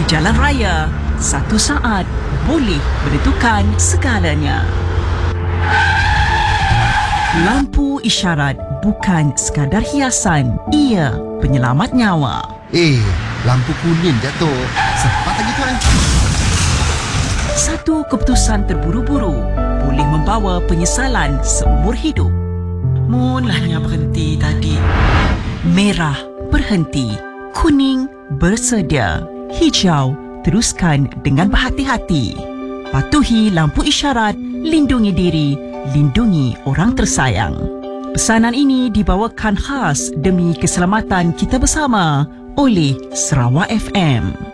di jalan raya, satu saat boleh menentukan segalanya. Lampu isyarat bukan sekadar hiasan, ia penyelamat nyawa. Lampu kuning jatuh. Sempat lagi tu Satu keputusan terburu-buru boleh membawa penyesalan seumur hidup. Mulanya berhenti tadi. Merah berhenti, kuning bersedia, hijau teruskan dengan berhati-hati. Patuhi lampu isyarat, lindungi diri, lindungi orang tersayang. Pesanan ini dibawakan khas demi keselamatan kita bersama oleh Sarawak FM.